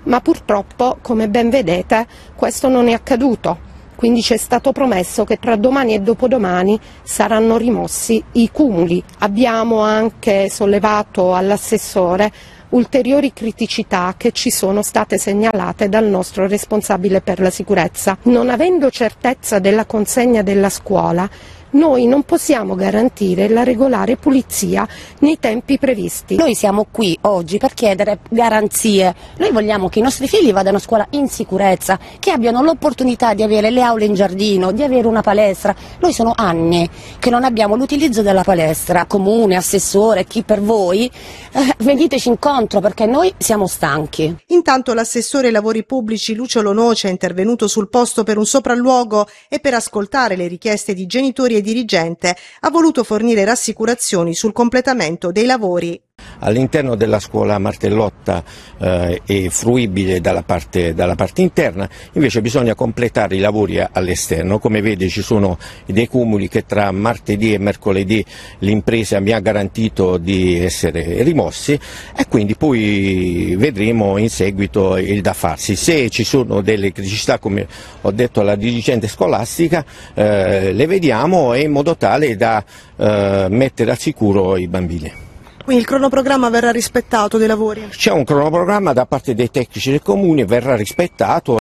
ma purtroppo, come ben vedete, questo non è accaduto. Quindi ci è stato promesso che tra domani e dopodomani saranno rimossi i cumuli. Abbiamo anche sollevato all'assessore ulteriori criticità che ci sono state segnalate dal nostro responsabile per la sicurezza. Non avendo certezza della consegna della scuola, noi non possiamo garantire la regolare pulizia nei tempi previsti. Noi siamo qui oggi per chiedere garanzie. Noi vogliamo che i nostri figli vadano a scuola in sicurezza, che abbiano l'opportunità di avere le aule in giardino, di avere una palestra. Noi sono anni che non abbiamo l'utilizzo della palestra. Comune, assessore, chi per voi, veniteci incontro perché noi siamo stanchi. Intanto l'assessore ai lavori pubblici Lucio Lonoce è intervenuto sul posto per un sopralluogo e per ascoltare le richieste di genitori e dirigente ha voluto fornire rassicurazioni sul completamento dei lavori. All'interno della scuola Martellotta è fruibile dalla parte interna, invece bisogna completare i lavori all'esterno. Come vede ci sono dei cumuli che tra martedì e mercoledì l'impresa mi ha garantito di essere rimossi e quindi poi vedremo in seguito il da farsi. Se ci sono delle criticità, come ho detto alla dirigente scolastica, le vediamo in modo tale da mettere al sicuro i bambini. Quindi il cronoprogramma verrà rispettato dei lavori? C'è un cronoprogramma da parte dei tecnici del comune, verrà rispettato.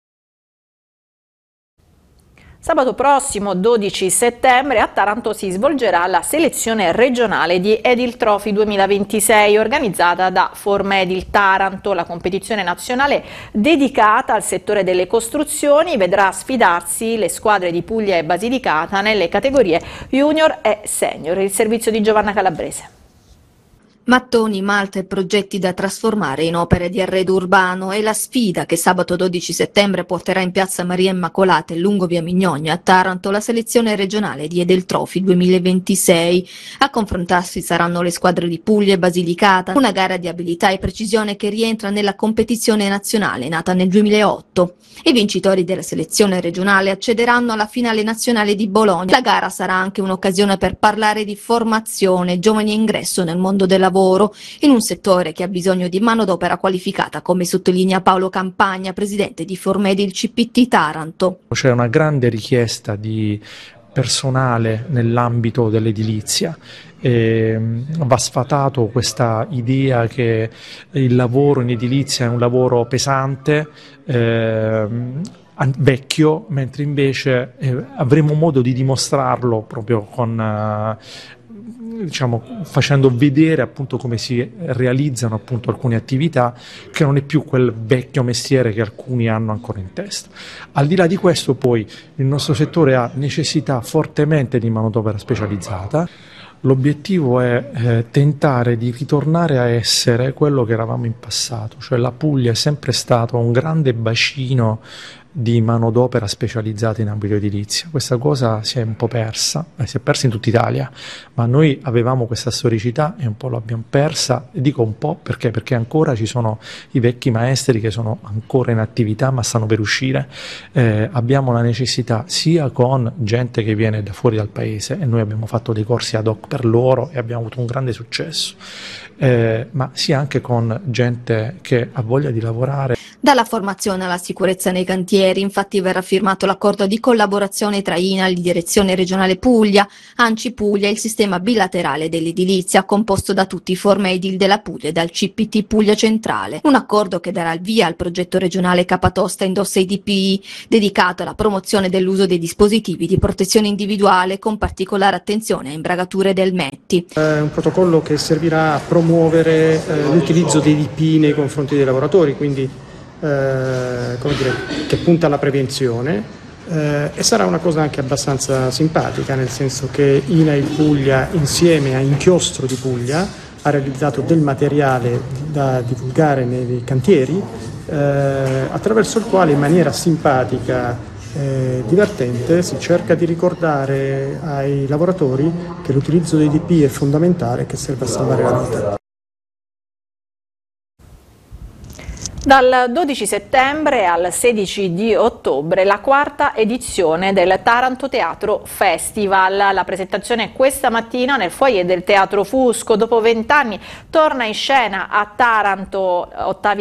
Sabato prossimo, 12 settembre, a Taranto si svolgerà la selezione regionale di Edil Trophy 2026 organizzata da Formedil Taranto. La competizione nazionale dedicata al settore delle costruzioni vedrà sfidarsi le squadre di Puglia e Basilicata nelle categorie junior e senior. Il servizio di Giovanna Calabrese. Mattoni, malta e progetti da trasformare in opere di arredo urbano è la sfida che sabato 12 settembre porterà in piazza Maria Immacolata e lungo via Mignogna a Taranto la selezione regionale di Edil Trophy 2026. A confrontarsi saranno le squadre di Puglia e Basilicata, una gara di abilità e precisione che rientra nella competizione nazionale nata nel 2008. I vincitori della selezione regionale accederanno alla finale nazionale di Bologna. La gara sarà anche un'occasione per parlare di formazione, giovani e ingresso nel mondo del lavoro, in un settore che ha bisogno di manodopera qualificata, come sottolinea Paolo Campagna, presidente di Formedil CPT Taranto. C'è una grande richiesta di personale nell'ambito dell'edilizia. Va sfatato questa idea che il lavoro in edilizia è un lavoro pesante, vecchio, mentre invece avremo modo di dimostrarlo proprio con facendo vedere appunto come si realizzano appunto alcune attività, che non è più quel vecchio mestiere che alcuni hanno ancora in testa. Al di là di questo poi il nostro settore ha necessità fortemente di manodopera specializzata. L'obiettivo è tentare di ritornare a essere quello che eravamo in passato, cioè la Puglia è sempre stato un grande bacino di manodopera specializzata in ambito edilizio. Questa cosa si è un po' persa, si è persa in tutta Italia, ma noi avevamo questa storicità e un po' l'abbiamo persa, e dico un po' perché ancora ci sono i vecchi maestri che sono ancora in attività ma stanno per uscire. Abbiamo la necessità sia con gente che viene da fuori dal paese, e noi abbiamo fatto dei corsi ad hoc per loro e abbiamo avuto un grande successo, ma sia anche con gente che ha voglia di lavorare. Dalla formazione alla sicurezza nei cantieri, infatti, verrà firmato l'accordo di collaborazione tra INAL, Direzione Regionale Puglia, ANCI Puglia e il sistema bilaterale dell'edilizia, composto da tutti i Formedil della Puglia e dal CPT Puglia Centrale. Un accordo che darà il via al progetto regionale Capatosta Indossa IDPI, dedicato alla promozione dell'uso dei dispositivi di protezione individuale, con particolare attenzione a imbragature del METI. Un protocollo che servirà a promuovere l'utilizzo dei DPI nei confronti dei lavoratori, quindi che punta alla prevenzione, e sarà una cosa anche abbastanza simpatica, nel senso che INAIL Puglia insieme a Inchiostro di Puglia ha realizzato del materiale da divulgare nei cantieri, attraverso il quale in maniera simpatica, divertente, si cerca di ricordare ai lavoratori che l'utilizzo dei DPI è fondamentale e che serve a salvare la vita. Dal 12 settembre al 16 di ottobre la quarta edizione del Taranto Teatro Festival. La presentazione è questa mattina nel foyer del Teatro Fusco. Dopo 20 anni torna in scena a Taranto Ottavia